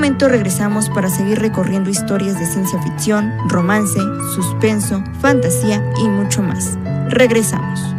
momento regresamos para seguir recorriendo historias de ciencia ficción, romance, suspenso, fantasía y mucho más. Regresamos.